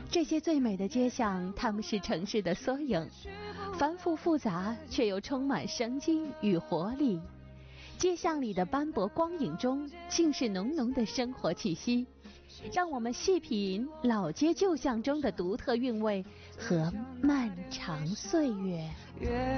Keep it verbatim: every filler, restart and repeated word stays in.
这些最美的街巷，它们是城市的缩影，繁复复杂却又充满生机与活力。街巷里的斑驳光影中，尽是浓浓的生活气息。让我们细品老街旧巷中的独特韵味和漫长岁月。